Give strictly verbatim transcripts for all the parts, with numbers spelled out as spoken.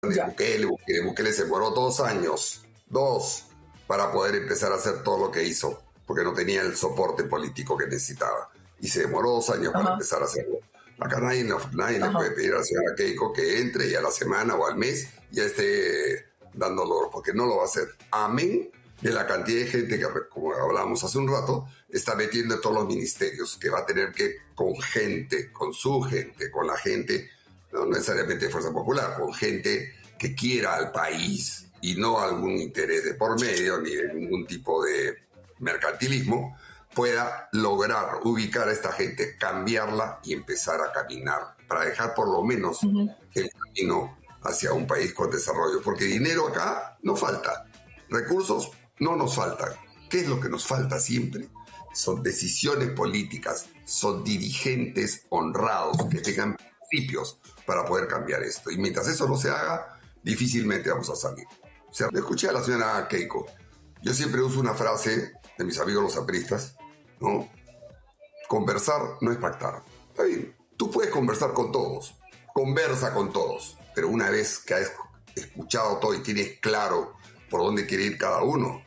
de Bukele, Bukele, Bukele se demoró dos años, dos, para poder empezar a hacer todo lo que hizo, porque no tenía el soporte político que necesitaba. Y se demoró dos años Ajá. para empezar a hacerlo. Acá nadie, nadie le puede pedir a la señora Keiko que entre y a la semana o al mes ya esté dando logros, porque no lo va a hacer. Amén de la cantidad de gente que, como hablábamos hace un rato, está metiendo en todos los ministerios, que va a tener que, con gente, con su gente, con la gente, no necesariamente de Fuerza Popular, con gente que quiera al país y no algún interés de por medio ni de ningún tipo de mercantilismo, pueda lograr ubicar a esta gente, cambiarla y empezar a caminar para dejar por lo menos uh-huh. el camino hacia un país con desarrollo. Porque dinero acá no falta, recursos no nos faltan. ¿Qué es lo que nos falta siempre? Son decisiones políticas, son dirigentes honrados que tengan principios para poder cambiar esto. Y mientras eso no se haga, difícilmente vamos a salir. O sea, le escuché a la señora Keiko. Yo siempre uso una frase de mis amigos los apristas, ¿no? Conversar no es pactar. Está bien, tú puedes conversar con todos, conversa con todos, pero una vez que has escuchado todo y tienes claro por dónde quiere ir cada uno,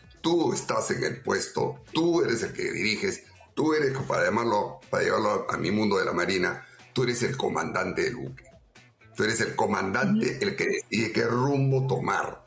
tú estás en el puesto, tú eres el que diriges, tú eres, para llamarlo, para llevarlo a, a mi mundo de la Marina, tú eres el comandante del buque. Tú eres el comandante, el que decide qué rumbo tomar.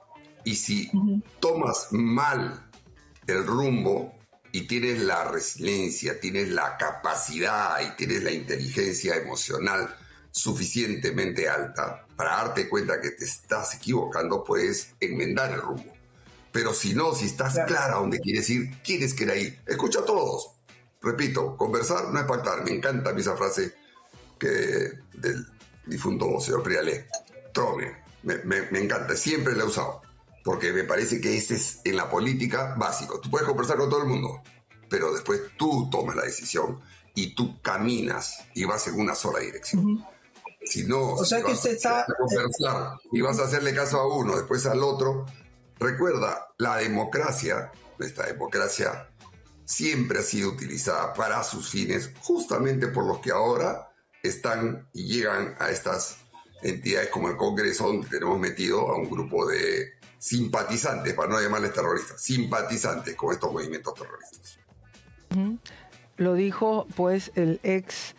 Y si uh-huh. tomas mal el rumbo y tienes la resiliencia, tienes la capacidad y tienes la inteligencia emocional suficientemente alta para darte cuenta que te estás equivocando, puedes enmendar el rumbo. Pero si no, si estás claro. clara a dónde quieres ir, quieres que ir ahí. Escucha a todos. Repito, conversar no es pactar. Me encanta esa frase que del difunto señor Prialé. Trome, me, me, me encanta. Siempre la he usado. Porque me parece que ese es en la política básico. Tú puedes conversar con todo el mundo, pero después tú tomas la decisión y tú caminas y vas en una sola dirección. Uh-huh. Si no, o si sea vas que usted está... a conversar y vas a hacerle caso a uno, después al otro, recuerda, la democracia, esta democracia siempre ha sido utilizada para sus fines, justamente por los que ahora están y llegan a estas entidades como el Congreso, donde tenemos metido a un grupo de simpatizantes, para no llamarles terroristas, simpatizantes con estos movimientos terroristas. Uh-huh. Lo dijo pues el ex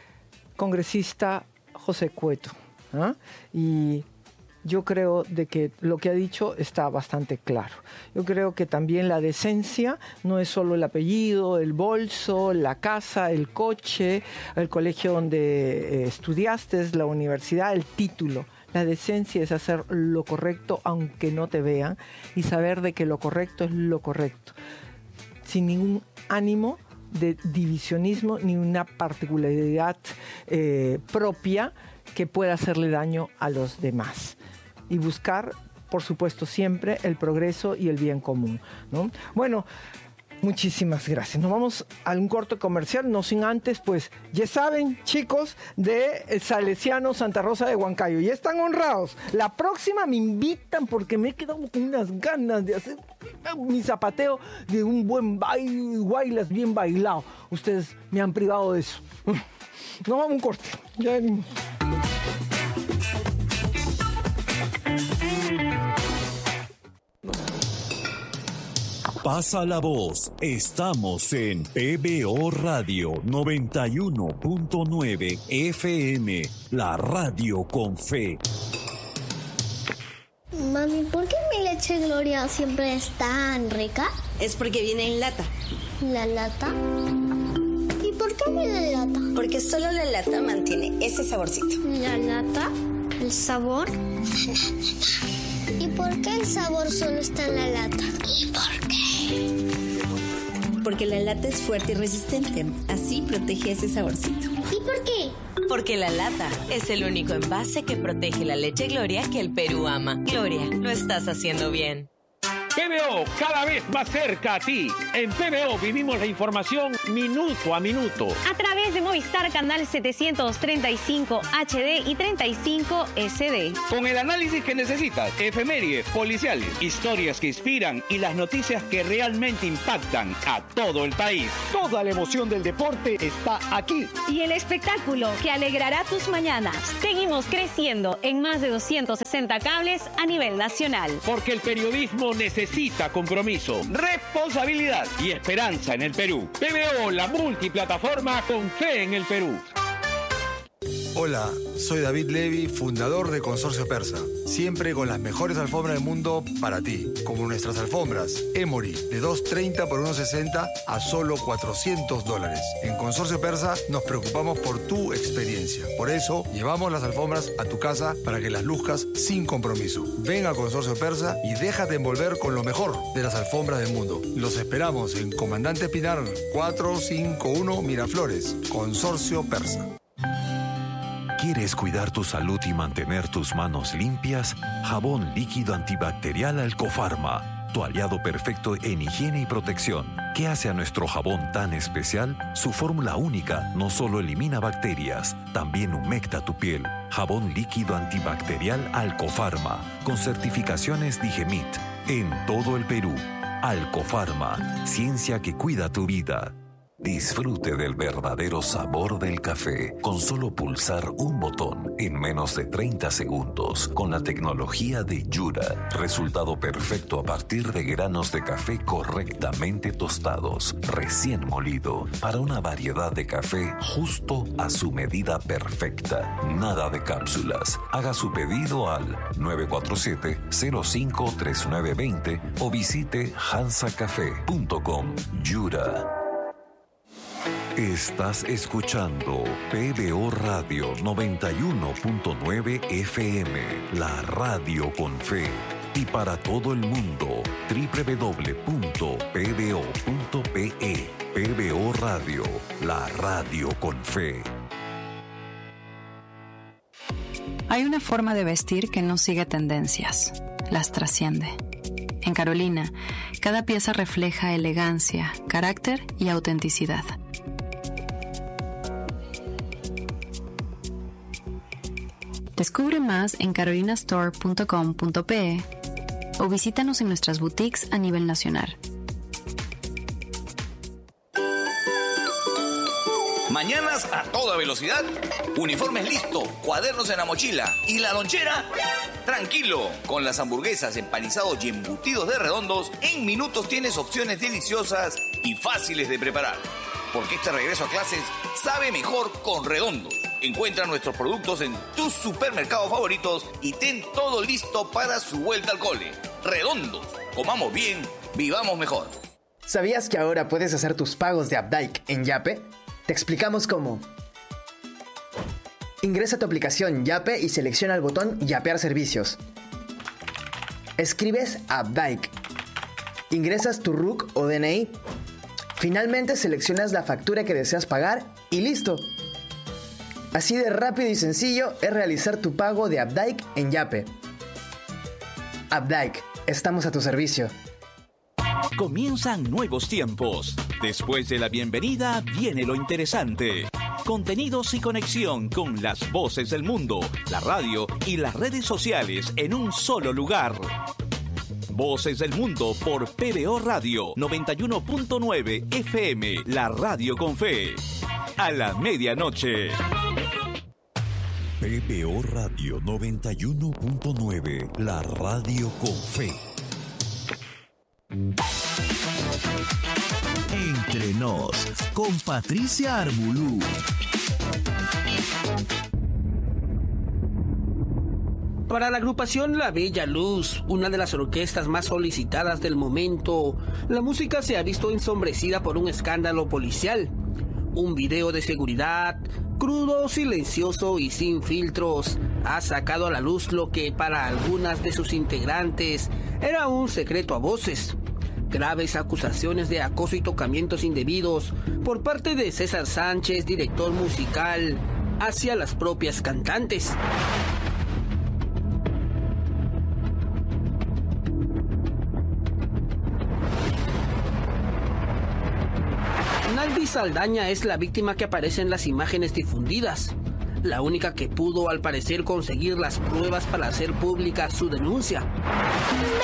congresista José Cueto, ¿eh? Y yo creo de que lo que ha dicho está bastante claro. Yo creo que también la decencia no es solo el apellido, el bolso, la casa, el coche, el colegio donde eh, estudiaste, la universidad, el título. La decencia es hacer lo correcto aunque no te vean y saber de que lo correcto es lo correcto, sin ningún ánimo de divisionismo ni una particularidad eh, propia que pueda hacerle daño a los demás. Y buscar, por supuesto, siempre el progreso y el bien común, ¿no? Bueno, muchísimas gracias. Nos vamos a un corto comercial, no sin antes, pues, ya saben, chicos, de Salesiano Santa Rosa de Huancayo. Ya están honrados. La próxima me invitan porque me he quedado con unas ganas de hacer mi zapateo de un buen baile, bailas bien bailado. Ustedes me han privado de eso. Nos vamos a un corte. Ya venimos. Pasa la voz, estamos en P B O Radio noventa y uno punto nueve F M, la radio con fe. Mami, ¿por qué mi leche Gloria siempre es tan rica? Es porque viene en lata. ¿La lata? ¿Y por qué viene en lata? Porque solo la lata mantiene ese saborcito. ¿La lata? ¿El sabor? ¿Y por qué el sabor solo está en la lata? ¿Y por qué? Porque la lata es fuerte y resistente, así protege ese saborcito. ¿Y por qué? Porque la lata es el único envase que protege la leche Gloria que el Perú ama. Gloria, lo estás haciendo bien. P B O, cada vez más cerca a ti. En P B O vivimos la información minuto a minuto. A través de Movistar Canal setecientos treinta y cinco H D y treinta y cinco S D. Con el análisis que necesitas, efemérides, policiales, historias que inspiran y las noticias que realmente impactan a todo el país. Toda la emoción del deporte está aquí. Y el espectáculo que alegrará tus mañanas. Seguimos creciendo en más de doscientos sesenta cables a nivel nacional. Porque el periodismo necesita compromiso, responsabilidad y esperanza en el Perú. P B O, la multiplataforma con fe en el Perú. Hola, soy David Levy, fundador de Consorcio Persa. Siempre con las mejores alfombras del mundo para ti. Como nuestras alfombras Emory, de dos treinta por uno sesenta a solo cuatrocientos dólares. En Consorcio Persa nos preocupamos por tu experiencia. Por eso, llevamos las alfombras a tu casa para que las luzcas sin compromiso. Ven a Consorcio Persa y déjate envolver con lo mejor de las alfombras del mundo. Los esperamos en Comandante Pinar cuatrocientos cincuenta y uno Miraflores. Consorcio Persa. ¿Quieres cuidar tu salud y mantener tus manos limpias? Jabón líquido antibacterial Alcofarma, tu aliado perfecto en higiene y protección. ¿Qué hace a nuestro jabón tan especial? Su fórmula única no solo elimina bacterias, también humecta tu piel. Jabón líquido antibacterial Alcofarma, con certificaciones Digemit, en todo el Perú. Alcofarma, ciencia que cuida tu vida. Disfrute del verdadero sabor del café con solo pulsar un botón en menos de treinta segundos con la tecnología de Yura. Resultado perfecto a partir de granos de café correctamente tostados, recién molido, para una variedad de café justo a su medida perfecta. Nada de cápsulas. Haga su pedido al nueve cuatro siete, cero cinco, tres nueve dos cero o visite hansa café punto com. Yura. Estás escuchando P B O Radio noventa y uno punto nueve F M, la radio con fe. Y para todo el mundo, doble u doble u doble u punto p b o punto p e. P B O Radio, la radio con fe. Hay una forma de vestir que no sigue tendencias, las trasciende. En Carolina, cada pieza refleja elegancia, carácter y autenticidad. Descubre más en carolina store punto com punto p e o visítanos en nuestras boutiques a nivel nacional. Mañanas a toda velocidad, uniformes listo, cuadernos en la mochila y la lonchera. Tranquilo, con las hamburguesas, empanizados y embutidos de Redondos, en minutos tienes opciones deliciosas y fáciles de preparar. Porque este regreso a clases sabe mejor con Redondos. Encuentra nuestros productos en tus supermercados favoritos y ten todo listo para su vuelta al cole. Redondos, comamos bien, vivamos mejor. ¿Sabías que ahora puedes hacer tus pagos de Updike en Yape? Te explicamos cómo. Ingresa a tu aplicación Yape y selecciona el botón Yapear servicios. Escribes Updike. Ingresas tu R U C o D N I. Finalmente seleccionas la factura que deseas pagar y listo. Así de rápido y sencillo es realizar tu pago de Updike en Yape. Updike, estamos a tu servicio. Comienzan nuevos tiempos. Después de la bienvenida viene lo interesante. Contenidos y conexión con las voces del mundo, la radio y las redes sociales en un solo lugar. Voces del Mundo por P B O Radio noventa y uno punto nueve F M, la radio con fe. A la medianoche. P B O Radio noventa y uno punto nueve, la radio con fe. Entre nos, con Patricia Armbulú. Para la agrupación La Bella Luz, una de las orquestas más solicitadas del momento, la música se ha visto ensombrecida por un escándalo policial. Un video de seguridad, crudo, silencioso y sin filtros, ha sacado a la luz lo que para algunas de sus integrantes era un secreto a voces. Graves acusaciones de acoso y tocamientos indebidos por parte de César Sánchez, director musical, hacia las propias cantantes. Naldi Saldaña es la víctima que aparece en las imágenes difundidas. La única que pudo, al parecer, conseguir las pruebas para hacer pública su denuncia.